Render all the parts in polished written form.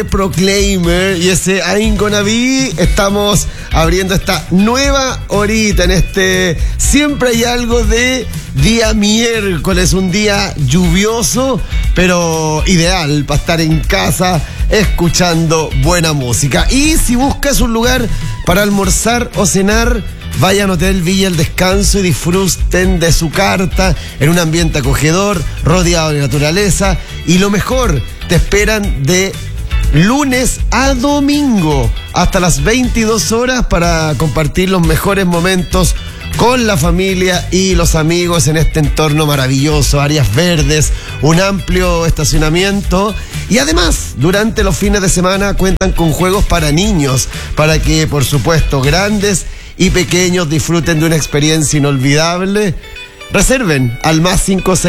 Proclaimer y ese I'm Gonna Be. Estamos abriendo esta nueva horita en este Siempre Hay Algo de día miércoles, un día lluvioso pero ideal para estar en casa escuchando buena música. Y si buscas un lugar para almorzar o cenar, vayan a Hotel Villa El Descanso y disfruten de su carta en un ambiente acogedor, rodeado de naturaleza, y lo mejor, te esperan de lunes a domingo hasta las 22 horas para compartir los mejores momentos con la familia y los amigos en este entorno maravilloso, áreas verdes, un amplio estacionamiento, y además durante los fines de semana cuentan con juegos para niños, para que por supuesto grandes y pequeños disfruten de una experiencia inolvidable. Reserven al más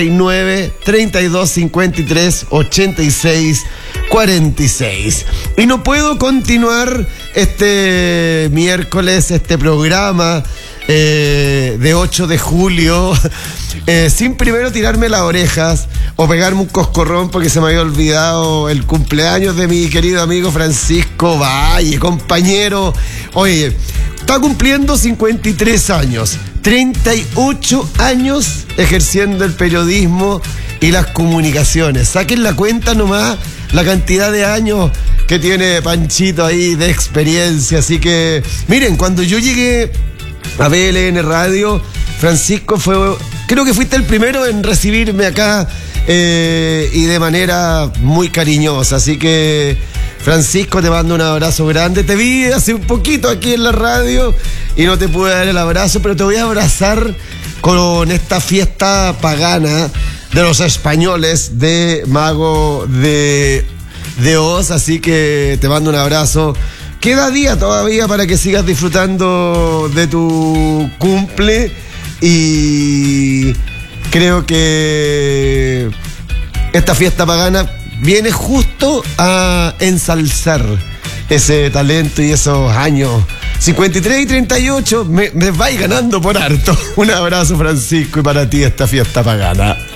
569-3253-8646. Y no puedo continuar este miércoles, este programa de 8 de julio, sin primero tirarme las orejas o pegarme un coscorrón porque se me había olvidado el cumpleaños de mi querido amigo Francisco Valle, compañero. Oye, está cumpliendo 53 años, 38 años ejerciendo el periodismo y las comunicaciones. Saquen la cuenta nomás la cantidad de años que tiene Panchito ahí de experiencia. Así que, miren, cuando yo llegué a BLN Radio, Francisco creo que fuiste el primero en recibirme acá y de manera muy cariñosa. Así que, Francisco, te mando un abrazo grande. Te vi hace un poquito aquí en la radio y no te pude dar el abrazo, pero te voy a abrazar con esta fiesta pagana de los españoles de Mago de Oz. Así que te mando un abrazo. Queda día todavía para que sigas disfrutando de tu cumple, y creo que esta fiesta pagana viene justo a ensalzar ese talento y esos años 53 y 38. Me vais ganando por harto. Un abrazo, Francisco, y para ti esta fiesta pagana.